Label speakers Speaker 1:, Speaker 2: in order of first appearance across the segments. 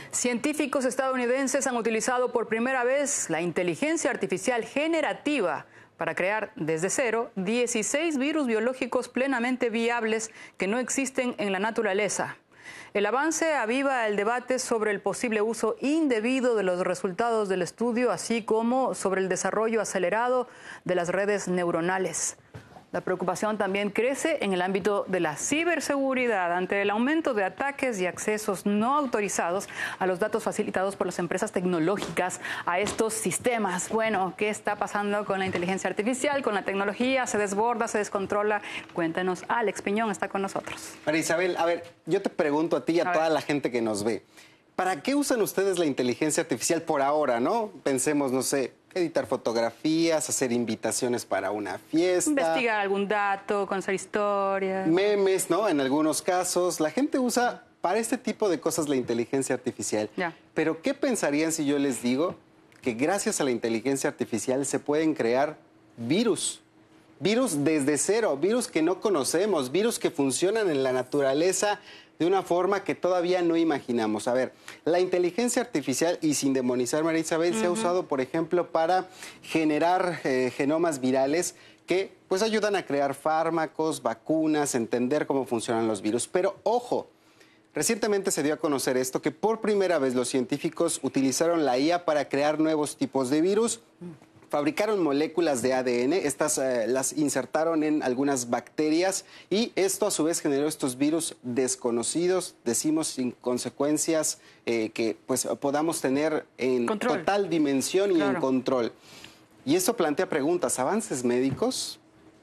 Speaker 1: Científicos estadounidenses han utilizado por primera vez la inteligencia artificial generativa para crear desde cero 16 virus biológicos plenamente viables que no existen en la naturaleza. El avance aviva el debate sobre el posible uso indebido de los resultados del estudio, así como sobre el desarrollo acelerado de las redes neuronales. La preocupación también crece en el ámbito de la ciberseguridad ante el aumento de ataques y accesos no autorizados a los datos facilitados por las empresas tecnológicas a estos sistemas. Bueno, ¿qué está pasando con la inteligencia artificial, con la tecnología? ¿Se desborda, se descontrola? Cuéntanos. Alex Piñón está con nosotros.
Speaker 2: María Isabel, a ver, yo te pregunto a ti y a toda la gente que nos ve. ¿Para qué usan ustedes la inteligencia artificial por ahora, no? Pensemos, no sé, editar fotografías, hacer invitaciones para una fiesta.
Speaker 1: Investigar algún dato, conocer historias.
Speaker 2: Memes, ¿no? En algunos casos. La gente usa para este tipo de cosas la inteligencia artificial.
Speaker 1: Ya.
Speaker 2: Pero, ¿qué pensarían si yo les digo que gracias a la inteligencia artificial se pueden crear virus? Virus desde cero, virus que no conocemos, virus que funcionan en la naturaleza de una forma que todavía no imaginamos. A ver, la inteligencia artificial, y sin demonizar, María Isabel, se ha usado, por ejemplo, para generar genomas virales que pues ayudan a crear fármacos, vacunas, entender cómo funcionan los virus. Pero, ojo, recientemente se dio a conocer esto, que por primera vez los científicos utilizaron la IA para crear nuevos tipos de virus. Fabricaron moléculas de ADN, estas las insertaron en algunas bacterias y esto a su vez generó estos virus desconocidos, decimos sin consecuencias que pues podamos tener en total dimensión y en control. Y esto plantea preguntas, avances médicos,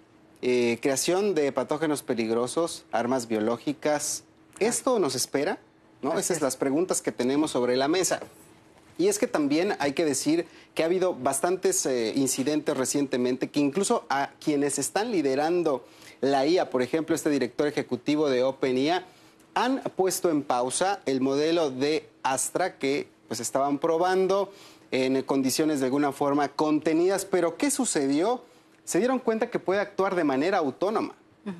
Speaker 2: creación de patógenos peligrosos, armas biológicas, ¿esto nos espera? ¿No? Esas son las preguntas que tenemos sobre la mesa. Y es que también hay que decir que ha habido bastantes incidentes recientemente que incluso a quienes están liderando la IA, por ejemplo, este director ejecutivo de OpenIA, han puesto en pausa el modelo de Astra que pues estaban probando en condiciones de alguna forma contenidas. Pero ¿qué sucedió? Se dieron cuenta que puede actuar de manera autónoma,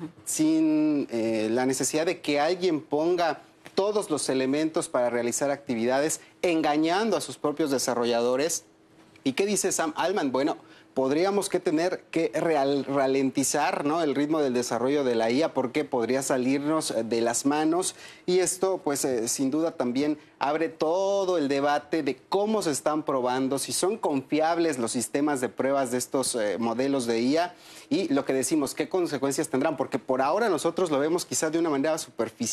Speaker 2: sin la necesidad de que alguien ponga todos los elementos para realizar actividades, engañando a sus propios desarrolladores. ¿Y qué dice Sam Altman? Bueno, podríamos tener que ralentizar, ¿no?, el ritmo del desarrollo de la IA porque podría salirnos de las manos. Y esto, pues, sin duda también abre todo el debate de cómo se están probando, si son confiables los sistemas de pruebas de estos modelos de IA y lo que decimos, qué consecuencias tendrán, porque por ahora nosotros lo vemos quizás de una manera superficial.